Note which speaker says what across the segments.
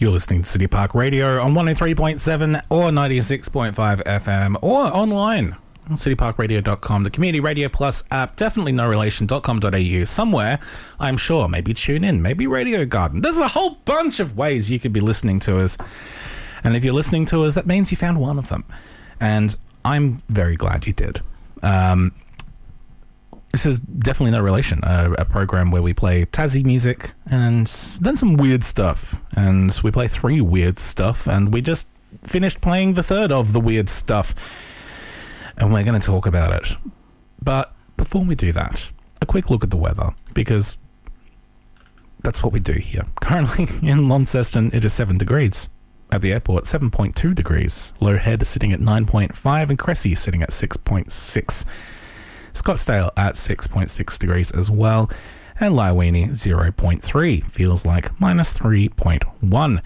Speaker 1: You're listening to City Park Radio on 103.7 or 96.5 FM or online on cityparkradio.com, the Community Radio Plus app, definitely norelation.com.au, somewhere, I'm sure. Maybe tune in, maybe Radio Garden. There's a whole bunch of ways you could be listening to us. And if you're listening to us, that means you found one of them. And I'm very glad you did. This is definitely No Relation, a program where we play Tassie music and then some weird stuff. And we play 3 weird stuff, and we just finished playing the third of the weird stuff. And we're going to talk about it. But before we do that, a quick look at the weather, because that's what we do here. Currently in Launceston, it is 7 degrees. At the airport, 7.2 degrees. Low Head sitting at 9.5 and Cressy sitting at 6.6. Scottsdale at 6.6 degrees as well. And Laiwini, 0.3. Feels like minus 3.1.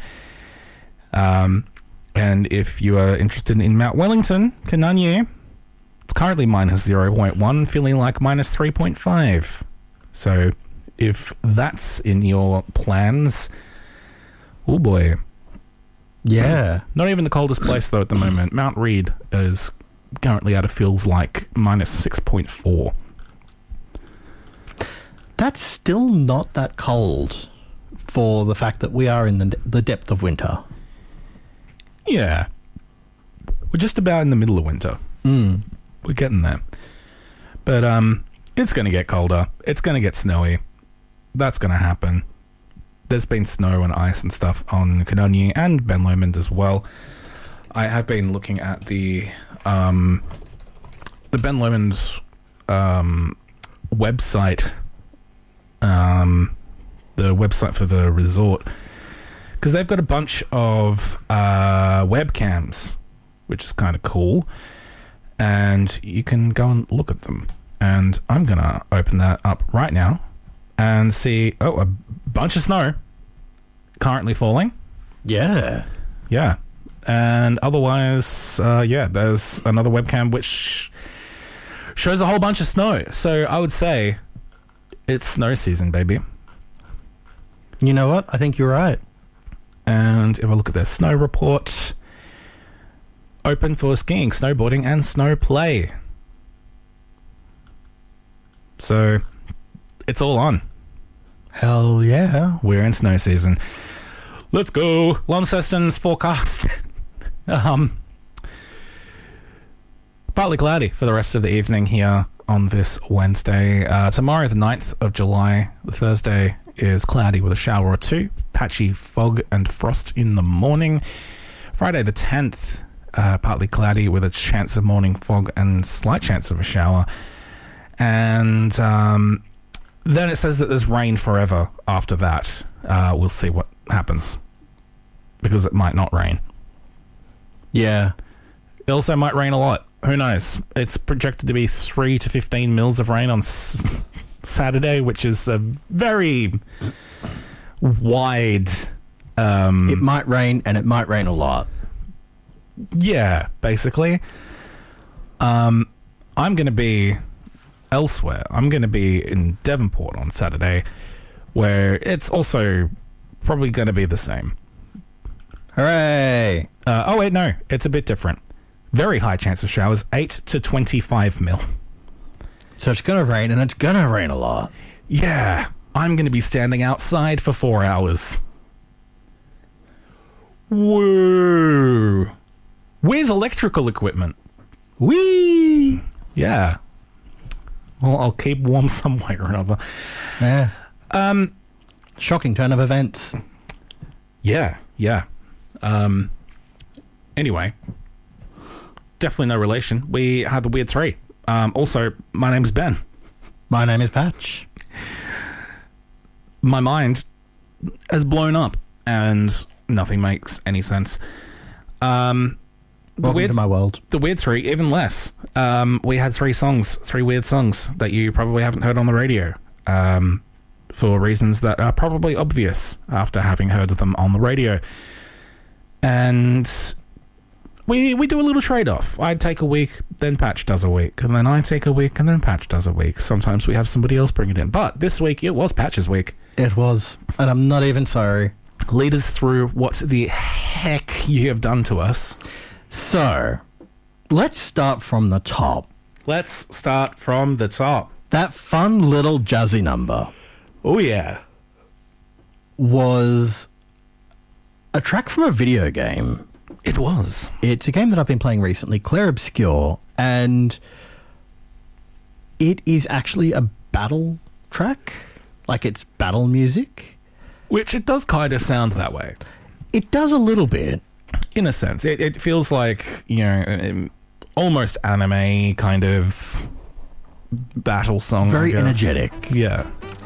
Speaker 1: And if you are interested in Mount Wellington, Cananye, it's currently minus 0.1, feeling like minus 3.5. So if that's in your plans, oh boy.
Speaker 2: Yeah.
Speaker 1: Not even the coldest place, though, at the moment. Mount Reid is currently at a feels like minus 6.4.
Speaker 2: That's still not that cold for the fact that we are in the depth of winter.
Speaker 1: Yeah. We're just about in the middle of winter. We're getting there. But it's going to get colder. It's going to get snowy. That's going to happen. There's been snow and ice and stuff on Cananye and Ben Lomond as well. I have been looking at the Ben Lomond website, the website for the resort, because they've got a bunch of webcams, which is kind of cool, and you can go and look at them. And I'm going to open that up right now and see, a bunch of snow currently falling.
Speaker 2: Yeah.
Speaker 1: Yeah. And otherwise, there's another webcam which shows a whole bunch of snow. So I would say it's snow season, baby.
Speaker 2: You know what? I think you're right.
Speaker 1: And if I look at their snow report, open for skiing, snowboarding, and snow play. So it's all on.
Speaker 2: Hell yeah.
Speaker 1: We're in snow season. Let's go. Launceston's forecast. Partly cloudy for the rest of the evening here on this Wednesday. Tomorrow, the 9th of July, Thursday, is cloudy with a shower or 2. Patchy fog and frost in the morning. Friday, the 10th, partly cloudy with a chance of morning fog and slight chance of a shower. And then it says that there's rain forever after that. We'll see what happens, because it might not rain.
Speaker 2: Yeah.
Speaker 1: It also might rain a lot. Who knows? It's projected to be 3 to 15 mils of rain on Saturday, which is a very wide...
Speaker 2: it might rain, and it might rain a lot.
Speaker 1: Yeah, basically. I'm going to be elsewhere. I'm going to be in Devonport on Saturday, where it's also probably going to be the same.
Speaker 2: Hooray!
Speaker 1: Oh wait, no, it's a bit different. Very high chance of showers, 8 to 25 mil.
Speaker 2: So it's going to rain, and it's going to rain a lot.
Speaker 1: Yeah, I'm going to be standing outside for 4 hours. Whoa! With electrical equipment.
Speaker 2: Whee!
Speaker 1: Yeah. Well, I'll keep warm some way or another.
Speaker 2: Yeah. Shocking turn of events.
Speaker 1: Yeah. Anyway, definitely no relation. We had the Weird 3. Also, my name's Ben.
Speaker 2: My name is Patch.
Speaker 1: My mind has blown up, and nothing makes any sense.
Speaker 2: Welcome to my world.
Speaker 1: The Weird 3, even less. We had 3 weird songs that you probably haven't heard on the radio. For reasons that are probably obvious after having heard them on the radio. And we do a little trade-off. I take a week, then Patch does a week, and then I take a week, and then Patch does a week. Sometimes we have somebody else bring it in. But this week, it was Patch's week.
Speaker 2: It was. And I'm not even sorry.
Speaker 1: lead us through what the heck you have done to us.
Speaker 2: So, let's start from the top.
Speaker 1: Let's start from the top.
Speaker 2: That fun little jazzy number
Speaker 1: Oh, yeah.
Speaker 2: was a track from a video game.
Speaker 1: It was.
Speaker 2: It's a game that I've been playing recently, Clair Obscur, and it is actually a battle track. Like, it's battle music.
Speaker 1: Which it does kind of sound that way.
Speaker 2: It does a little bit.
Speaker 1: In a sense. It feels like, you know, almost anime kind of battle song.
Speaker 2: Very
Speaker 1: I guess.
Speaker 2: energetic.
Speaker 1: Yeah.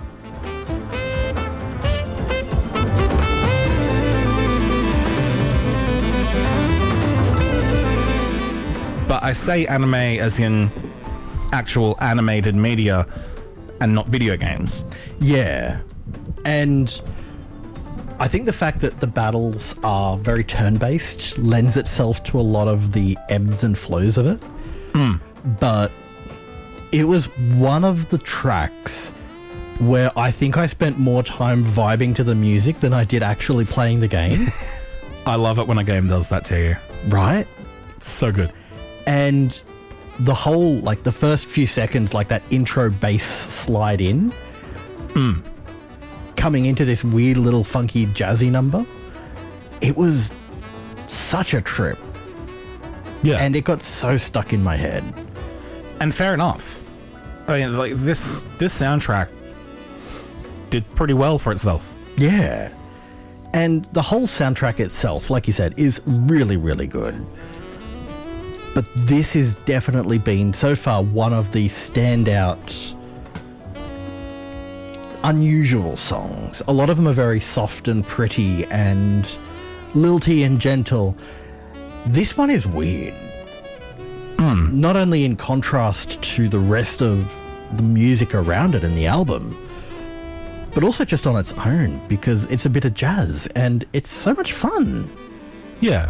Speaker 1: But I say anime as in actual animated media and not video games.
Speaker 2: Yeah. And I think the fact that the battles are very turn-based lends itself to a lot of the ebbs and flows of it. But it was one of the tracks where I think I spent more time vibing to the music than I did actually playing the game.
Speaker 1: I love it when a game does that to you.
Speaker 2: Right?
Speaker 1: It's so good.
Speaker 2: And the whole, like, the first few seconds, like that intro bass slide in, coming into this weird little funky jazzy number, it was such a trip.
Speaker 1: Yeah.
Speaker 2: And it got so stuck in my head.
Speaker 1: And fair enough. I mean, like, this soundtrack did pretty well for itself.
Speaker 2: Yeah. And the whole soundtrack itself, like you said, is really, really good. But this has definitely been, so far, one of the standout, unusual songs. A lot of them are very soft and pretty and lilty and gentle. This one is weird. Not only in contrast to the rest of the music around it in the album, but also just on its own, because it's a bit of jazz and it's so much fun.
Speaker 1: Yeah.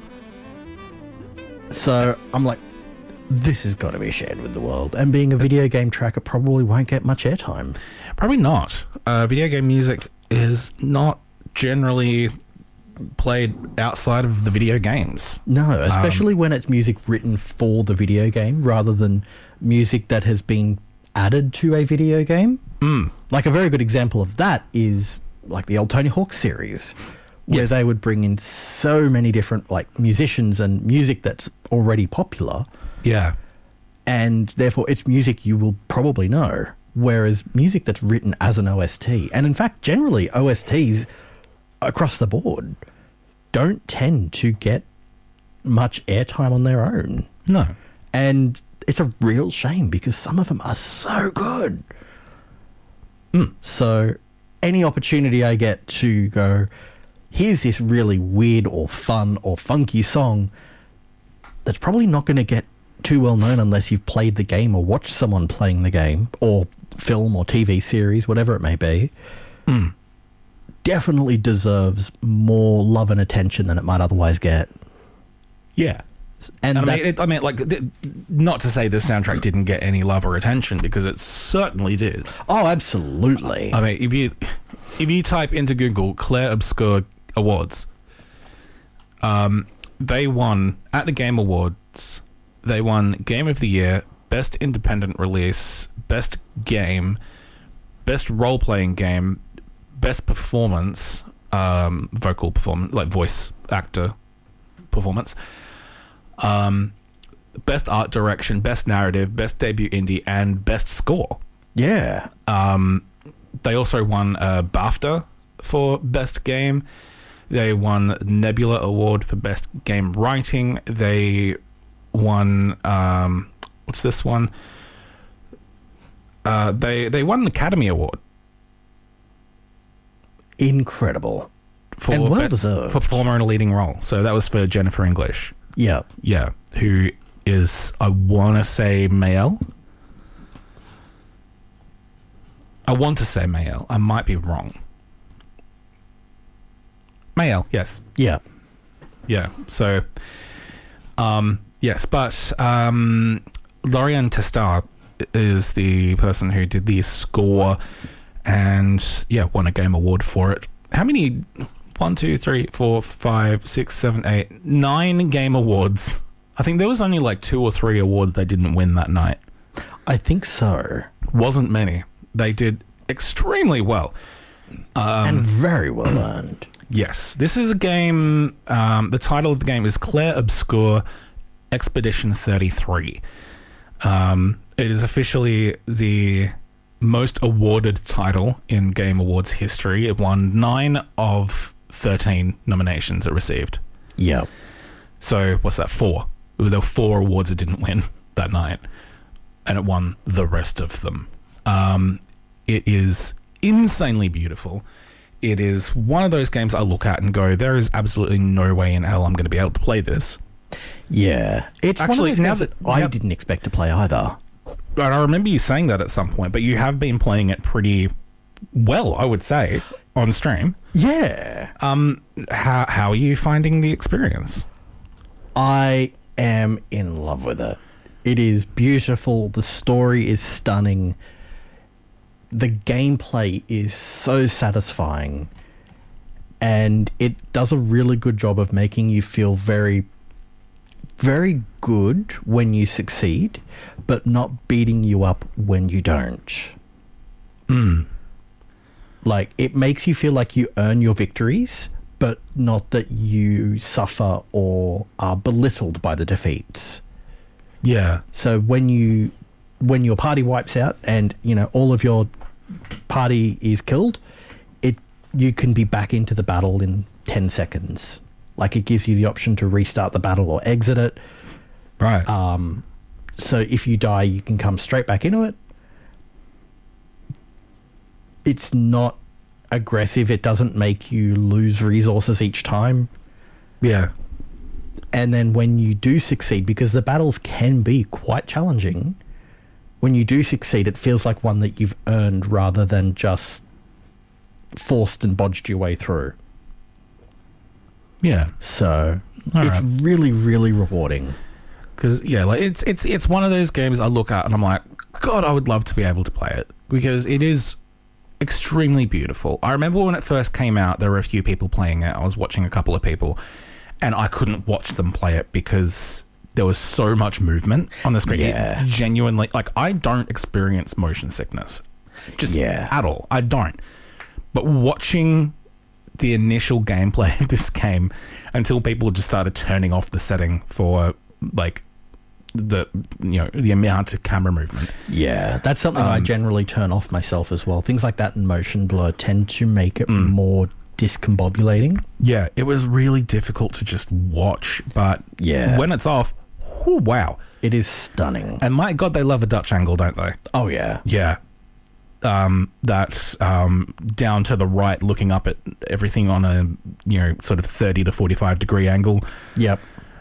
Speaker 2: So I'm like, this has got to be shared with the world. And being a video game track, it probably won't get much airtime.
Speaker 1: Probably not. Video game music is not generally played outside of the video games.
Speaker 2: No, especially when it's music written for the video game rather than music that has been added to a video game. Like, a very good example of that is like the old Tony Hawk series, where they would bring in so many different, like, musicians and music that's already popular.
Speaker 1: Yeah.
Speaker 2: And therefore it's music you will probably know, whereas music that's written as an OST, and in fact generally OSTs across the board don't tend to get much airtime on their own.
Speaker 1: No.
Speaker 2: And it's a real shame because some of them are so good. So any opportunity I get to go, here's this really weird or fun or funky song that's probably not going to get too well known unless you've played the game or watched someone playing the game or film or TV series, whatever it may be, definitely deserves more love and attention than it might otherwise get.
Speaker 1: Yeah.
Speaker 2: And
Speaker 1: not to say this soundtrack didn't get any love or attention, because it certainly did.
Speaker 2: Oh, absolutely.
Speaker 1: I mean, if you type into Google Clair Obscur Awards, they won at the Game Awards. They won Game of the Year, Best Independent Release, Best Game, Best Role-Playing Game, Best Performance, vocal performance, like voice actor performance, Best Art Direction, Best Narrative, Best Debut Indie, and Best Score.
Speaker 2: Yeah.
Speaker 1: They also won a BAFTA for Best Game. They won Nebula Award for Best Game Writing. They won what's this one? They won an Academy Award.
Speaker 2: Incredible.
Speaker 1: For
Speaker 2: and well deserved.
Speaker 1: For performer in a leading role. So that was for Jennifer English.
Speaker 2: Yeah.
Speaker 1: Yeah. Who is, I want to say, Mayel. I want to say Mayel. I might be wrong. Mayel, yes.
Speaker 2: Yeah.
Speaker 1: Yeah. So, yes, but Lorian Testar is the person who did the score and, yeah, won a Game Award for it. How many 1, 2, 3, 4, 5, 6, 7, 8, 9 game awards. I think there was only like 2 or 3 awards they didn't win that night.
Speaker 2: I think so.
Speaker 1: Wasn't many. They did extremely well.
Speaker 2: And very well earned.
Speaker 1: Yes. This is a game, the title of the game is Clair Obscur Expedition 33. It is officially the most awarded title in Game Awards history. It won 9 of 13 nominations it received.
Speaker 2: Yeah.
Speaker 1: So, what's that, 4? There were 4 awards it didn't win that night. And it won the rest of them. It is insanely beautiful. It is one of those games I look at and go, there is absolutely no way in hell I'm going to be able to play this.
Speaker 2: Yeah. It's
Speaker 1: Actually,
Speaker 2: one of those games that I didn't expect to play either.
Speaker 1: But I remember you saying that at some point, but you have been playing it pretty well, I would say, on stream.
Speaker 2: Yeah.
Speaker 1: How are you finding the experience?
Speaker 2: I am in love with it. It is beautiful. The story is stunning. The gameplay is so satisfying. And it does a really good job of making you feel very, very good when you succeed, but not beating you up when you don't. Like, it makes you feel like you earn your victories, but not that you suffer or are belittled by the defeats.
Speaker 1: Yeah.
Speaker 2: So when your party wipes out and, you know, all of your party is killed, you can be back into the battle in 10 seconds. Like, it gives you the option to restart the battle or exit it.
Speaker 1: Right.
Speaker 2: So if you die, you can come straight back into it. It's not aggressive. It doesn't make you lose resources each time.
Speaker 1: Yeah.
Speaker 2: And then when you do succeed, because the battles can be quite challenging, when you do succeed, it feels like one that you've earned rather than just forced and bodged your way through.
Speaker 1: Yeah.
Speaker 2: So
Speaker 1: All
Speaker 2: it's
Speaker 1: right.
Speaker 2: really, really rewarding.
Speaker 1: Because, yeah, like it's one of those games I look at and I'm like, God, I would love to be able to play it. Because it is extremely beautiful. I remember when it first came out, there were a few people playing it. I was watching a couple of people, and I couldn't watch them play it because there was so much movement on the screen.
Speaker 2: Yeah.
Speaker 1: It genuinely, like, I don't experience motion sickness. Just at all. I don't. But watching the initial gameplay of this game until people just started turning off the setting for, like, the amount of camera movement.
Speaker 2: Yeah, that's something I generally turn off myself as well. Things like that and motion blur tend to make it more discombobulating.
Speaker 1: Yeah, it was really difficult to just watch, but when it's off, whew, wow.
Speaker 2: It is stunning.
Speaker 1: And my God, they love a Dutch angle, don't they?
Speaker 2: Oh, yeah.
Speaker 1: Yeah. That's down to the right, looking up at everything on a, sort of 30 to 45 degree angle.
Speaker 2: Yep.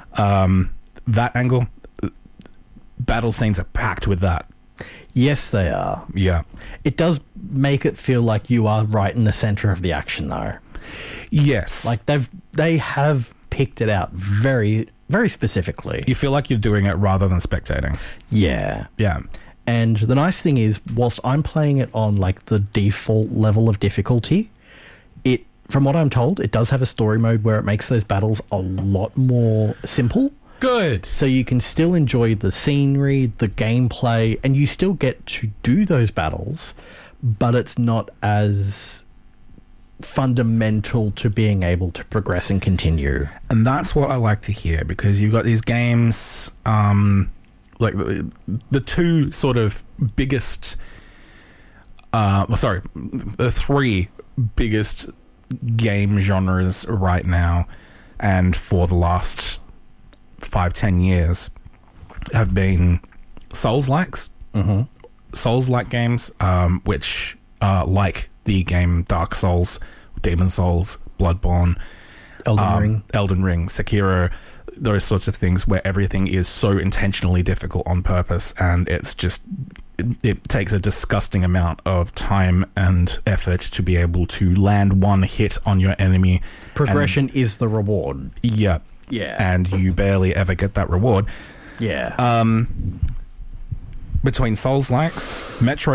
Speaker 1: That angle, battle scenes are packed with that.
Speaker 2: Yes, they are.
Speaker 1: Yeah.
Speaker 2: It does make it feel like you are right in the center of the action, though.
Speaker 1: Yes.
Speaker 2: Like, they have picked it out very, very specifically.
Speaker 1: You feel like you're doing it rather than spectating.
Speaker 2: Yeah.
Speaker 1: Yeah.
Speaker 2: And the nice thing is, whilst I'm playing it on, like, the default level of difficulty, from what I'm told, it does have a story mode where it makes those battles a lot more simple.
Speaker 1: Good.
Speaker 2: So you can still enjoy the scenery, the gameplay, and you still get to do those battles, but it's not as fundamental to being able to progress and continue.
Speaker 1: And that's what I like to hear, because you've got these games, like the two sort of biggest, the 3 biggest game genres right now, and for the last 5-10 years, have been Souls-likes.
Speaker 2: Mm-hmm.
Speaker 1: Souls-like games, which are like the game Dark Souls, Demon Souls, Bloodborne, Elden Ring, Sekiro, those sorts of things where everything is so intentionally difficult on purpose, and it's just it takes a disgusting amount of time and effort to be able to land one hit on your enemy.
Speaker 2: Progression is the reward.
Speaker 1: Yeah.
Speaker 2: Yeah.
Speaker 1: And you barely ever get that reward.
Speaker 2: Yeah.
Speaker 1: Between Souls-likes,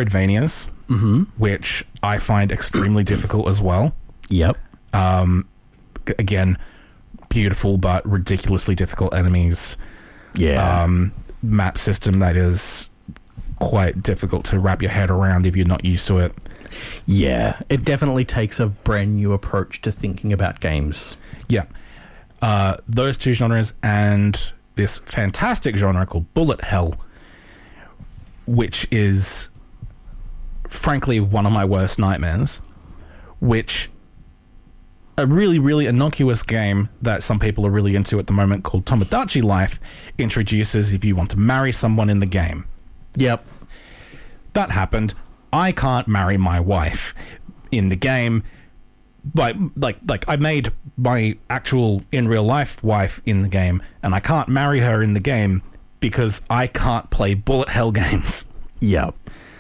Speaker 1: Metroidvanias, which I find extremely difficult as well.
Speaker 2: Yep.
Speaker 1: again, beautiful but ridiculously difficult enemies.
Speaker 2: Yeah.
Speaker 1: Map system that is quite difficult to wrap your head around if you're not used to it.
Speaker 2: Yeah. It definitely takes a brand new approach to thinking about games.
Speaker 1: Yeah. Those two genres and this fantastic genre called bullet hell, which is frankly one of my worst nightmares, which a really, really innocuous game that some people are really into at the moment called Tomodachi Life introduces if you want to marry someone in the game.
Speaker 2: Yep.
Speaker 1: That happened. I can't marry my wife in the game. Like I made my actual in real life wife in the game, and I can't marry her in the game because I can't play bullet hell games.
Speaker 2: Yep.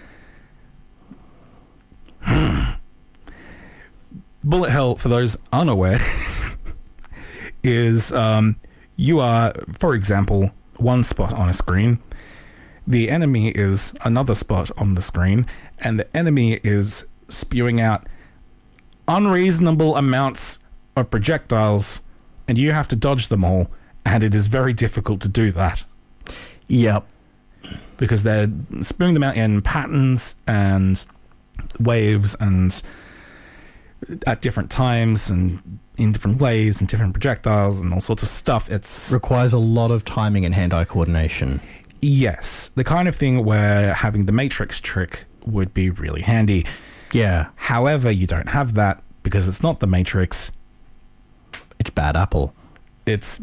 Speaker 1: Bullet hell, for those unaware, is you are, for example, one spot on a screen. The enemy is another spot on the screen, and the enemy is spewing out unreasonable amounts of projectiles, and you have to dodge them all, and it is very difficult to do that.
Speaker 2: Yep.
Speaker 1: Because they're spewing them out in patterns and waves and at different times and in different ways and different projectiles and all sorts of stuff. It's
Speaker 2: Requires a lot of timing and hand-eye coordination.
Speaker 1: yes, the kind of thing where having the Matrix trick would be really handy.
Speaker 2: Yeah.
Speaker 1: However, you don't have that because it's not the Matrix.
Speaker 2: It's bad apple.
Speaker 1: It's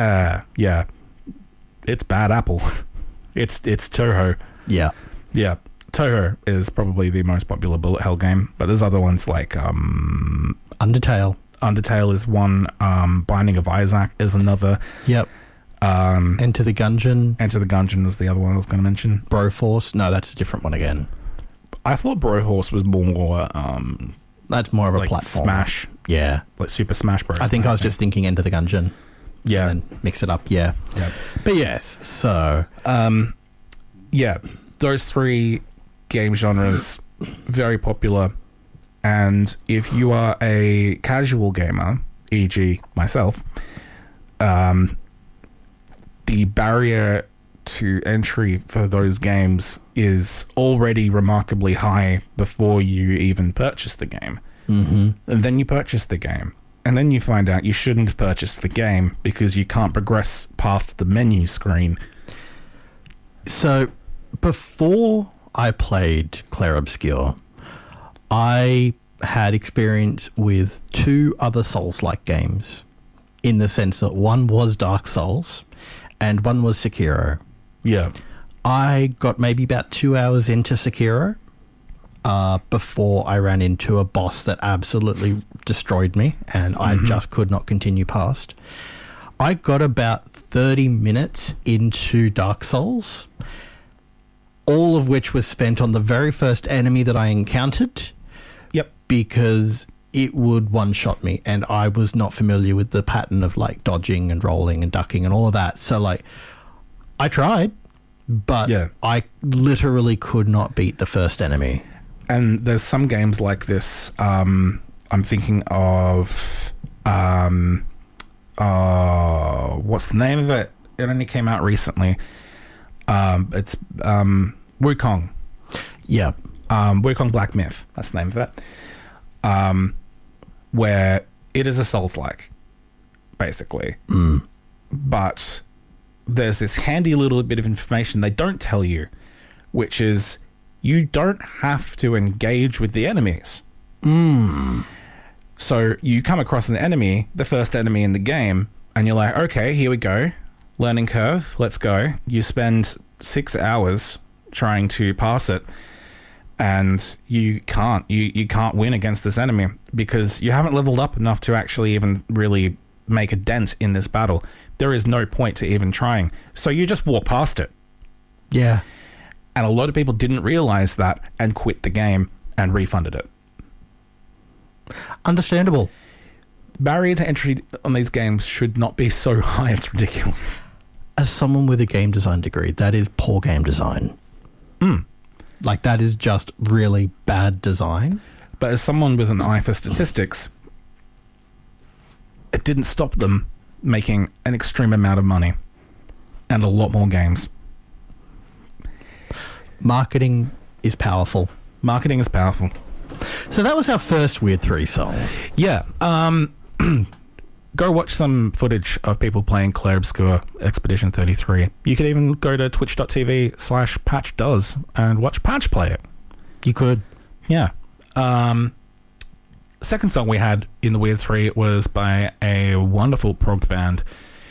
Speaker 1: it's bad apple. It's Toho.
Speaker 2: Yeah.
Speaker 1: Yeah, Toho is probably the most popular bullet hell game, but there's other ones like
Speaker 2: Undertale.
Speaker 1: Undertale is one. Binding of Isaac is another.
Speaker 2: Yep. Enter the Gungeon.
Speaker 1: Enter the Gungeon was the other one I was going to mention.
Speaker 2: Broforce. No, that's a different one again.
Speaker 1: I thought Brohorse was more
Speaker 2: That's more of a
Speaker 1: like
Speaker 2: platform.
Speaker 1: Smash,
Speaker 2: Yeah.
Speaker 1: like Super Smash Bros.
Speaker 2: I think I was just thinking Enter the Gungeon.
Speaker 1: yeah,
Speaker 2: And then mix it up. Yeah.
Speaker 1: yeah.
Speaker 2: But yes, so
Speaker 1: Yeah, those three game genres very popular, and if you are a casual gamer, e.g. myself, the barrier to entry for those games is already remarkably high before you even purchase the game.
Speaker 2: mm-hmm.
Speaker 1: And then you purchase the game, and then you find out you shouldn't purchase the game because you can't progress past the menu screen.
Speaker 2: So before I played Clair Obscur, I had experience with two other Souls-like games, in the sense that one was Dark Souls and one was Sekiro.
Speaker 1: Yeah.
Speaker 2: I got maybe about 2 hours into Sekiro before I ran into a boss that absolutely destroyed me, and I just could not continue past. I got about 30 minutes into Dark Souls, all of which was spent on the very first enemy that I encountered.
Speaker 1: Yep.
Speaker 2: Because it would one-shot me, and I was not familiar with the pattern of like dodging and rolling and ducking and all of that. So like, I tried, but
Speaker 1: Yeah.
Speaker 2: I literally could not beat the first enemy.
Speaker 1: And there's some games like this. I'm thinking of what's the name of it? It only came out recently. It's Wukong.
Speaker 2: Yeah.
Speaker 1: Wukong Black Myth. That's the name of it. Where it is a Souls-like, basically. But there's this handy little bit of information they don't tell you, which is you don't have to engage with the enemies. So you come across an enemy, the first enemy in the game, and you're like, okay, here we go. Learning curve, let's go. You spend 6 hours trying to pass it, and you can't. You can't win against this enemy because you haven't leveled up enough to actually even really make a dent in this battle. There is no point to even trying. So you just walk past it.
Speaker 2: Yeah.
Speaker 1: And a lot of people didn't realize that and quit the game and refunded it.
Speaker 2: Understandable.
Speaker 1: Barrier to entry on these games should not be so high, it's ridiculous.
Speaker 2: As someone with a game design degree, that is poor game design. Like, that is just really bad design.
Speaker 1: But as someone with an eye for statistics, it didn't stop them making an extreme amount of money and a lot more games.
Speaker 2: Marketing is powerful.
Speaker 1: Marketing is powerful.
Speaker 2: So that was our first Weird 3 song.
Speaker 1: Yeah. Go watch some footage of people playing Clair Obscur Expedition 33. You could even go to twitch.tv/PatchDoes and watch Patch play it.
Speaker 2: You could.
Speaker 1: Yeah. Second song we had in the Weird 3 was by a wonderful prog band.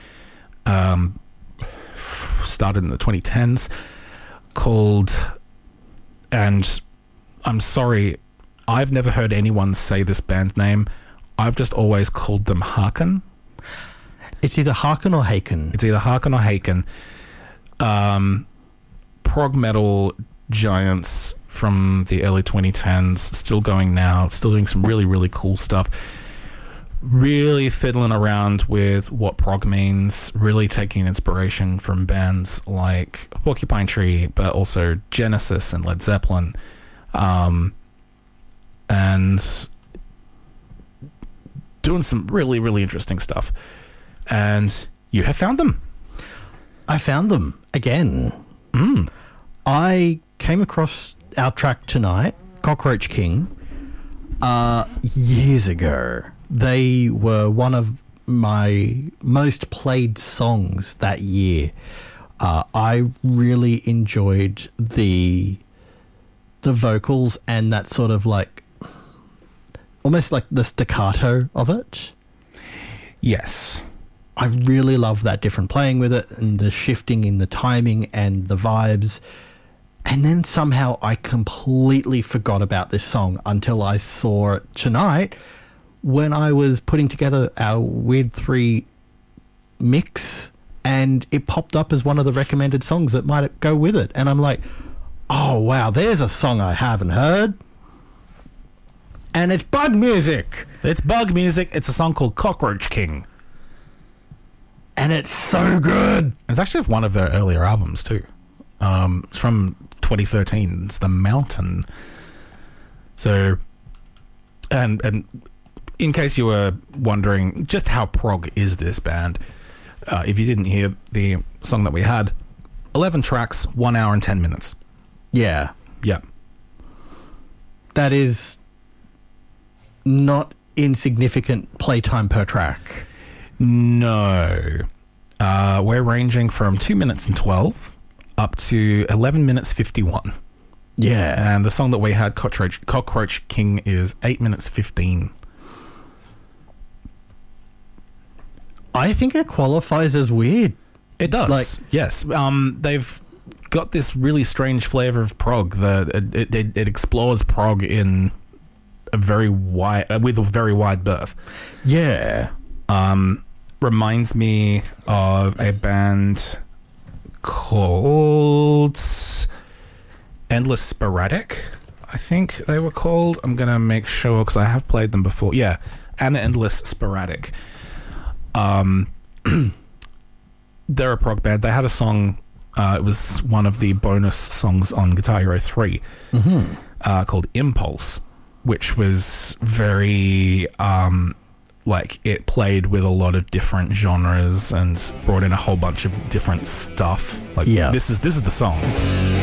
Speaker 1: Started in the 2010s called, and I'm sorry, I've never heard anyone say this band name. I've just always called them Harken.
Speaker 2: It's either Harken or Haken.
Speaker 1: It's either Harken or Haken. Prog metal giants from the early 2010s, still going now, still doing some really, really cool stuff. Really fiddling around with what prog means, really taking inspiration from bands like Porcupine Tree, but also Genesis and Led Zeppelin. And doing some really, really interesting stuff. And you have found them.
Speaker 2: I found them again. I came across our track tonight, Cockroach King, years ago. They were one of my most played songs that year. I really enjoyed the vocals and that sort of like almost like the staccato of it.
Speaker 1: Yes.
Speaker 2: I really love that different playing with it and the shifting in the timing and the vibes. And then somehow I completely forgot about this song until I saw it tonight when I was putting together our Weird 3 mix, and it popped up as one of the recommended songs that might go with it. And I'm like, oh, wow, there's a song I haven't heard. And it's Bug Music.
Speaker 1: It's Bug Music. It's a song called Cockroach King.
Speaker 2: And it's so good.
Speaker 1: It's actually one of their earlier albums, too. It's from 2013. It's The Mountain. So, and in case you were wondering just how prog is this band, if you didn't hear the song that we had, 11 tracks, 1 hour and 10 minutes.
Speaker 2: Yeah.
Speaker 1: Yeah.
Speaker 2: That is not insignificant playtime per track.
Speaker 1: No. We're ranging from 2 minutes and 12 up to 11 minutes 51.
Speaker 2: Yeah.
Speaker 1: And the song that we had, Cockroach King, is 8 minutes 15.
Speaker 2: I think it qualifies as weird.
Speaker 1: It does. Yes. They've got this really strange flavor of prog that it explores prog in a very wide, with a very wide berth.
Speaker 2: Yeah.
Speaker 1: Reminds me of a band called Endless Sporadic, I think they were called. I'm going to make sure because I have played them before. Yeah, and Endless Sporadic. They're a prog band. They had a song, it was one of the bonus songs on Guitar Hero 3, called Impulse, which was very, like, it played with a lot of different genres and brought in a whole bunch of different stuff. Like,
Speaker 2: yeah.
Speaker 1: This is the song.